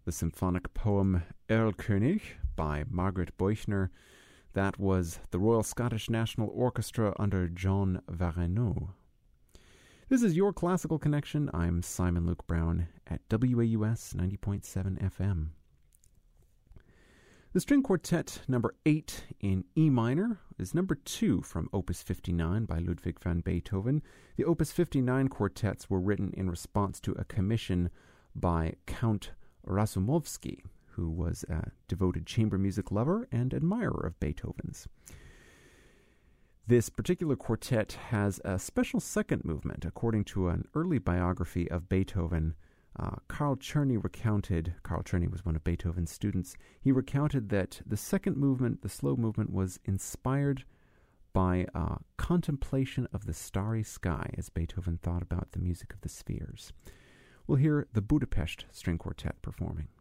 the symphonic poem Erlkönig by Margaret Beuchner. That was the Royal Scottish National Orchestra under John Varenneau. This is Your Classical Connection. I'm Simon Luke Brown at WAUS 90.7 FM. The String Quartet number 8 in E minor is number 2 from Opus 59 by Ludwig van Beethoven. The Opus 59 quartets were written in response to a commission by Count Razumovsky, who was a devoted chamber music lover and admirer of Beethoven's. This particular quartet has a special second movement. According to an early biography of Beethoven, Carl Czerny was one of Beethoven's students, he recounted that the second movement, the slow movement, was inspired by contemplation of the starry sky as Beethoven thought about the music of the spheres. We'll hear the Budapest String Quartet performing.